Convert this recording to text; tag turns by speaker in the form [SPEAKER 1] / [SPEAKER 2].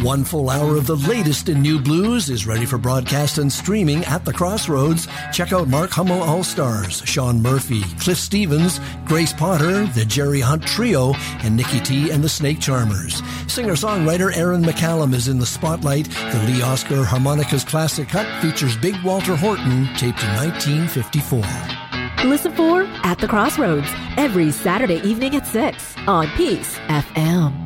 [SPEAKER 1] One full hour of the latest in new blues is ready for broadcast and streaming at the Crossroads. Check out Mark Hummel All-Stars, Sean Murphy, Cliff Stevens, Grace Potter, the Jerry Hunt Trio, and Nikki T and the Snake Charmers. Singer-songwriter Aaron McCallum is in the spotlight. The Lee Oscar Harmonicas Classic Cut features Big Walter Horton, taped in 1954.
[SPEAKER 2] Listen for At the Crossroads every Saturday evening at 6 on Peace FM.